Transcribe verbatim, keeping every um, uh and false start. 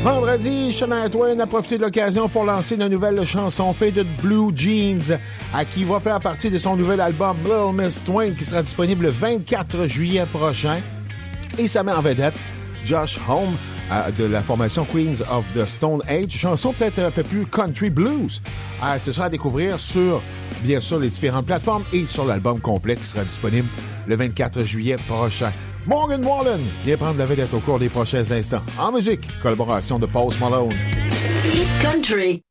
Vendredi, Shania Twain a profité de l'occasion pour lancer une nouvelle chanson Faded Blue Jeans, à qui va faire partie de son nouvel album Little Miss Twain, qui sera disponible le vingt-quatre juillet prochain. Et ça met en vedette Josh Homme euh, de la formation Queens of the Stone Age, chanson peut-être un peu plus country blues. Euh, ce sera à découvrir sur, bien sûr, les différentes plateformes et sur l'album complet qui sera disponible le vingt-quatre juillet prochain. Morgan Wallen vient prendre la vedette au cours des prochains instants. En musique, collaboration de Post Malone. Hit Country.